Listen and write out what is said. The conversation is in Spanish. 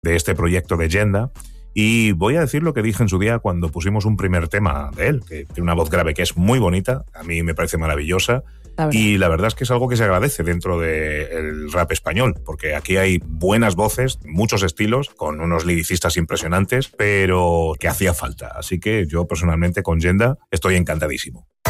de este proyecto de Yenda. Y voy a decir lo que dije en su día cuando pusimos un primer tema de él, que tiene una voz grave que es muy bonita, a mí me parece maravillosa. Y la verdad es que es algo que se agradece dentro del rap español, porque aquí hay buenas voces, muchos estilos, con unos lyricistas impresionantes, pero que hacía falta. Así que yo personalmente con Yenda estoy encantadísimo.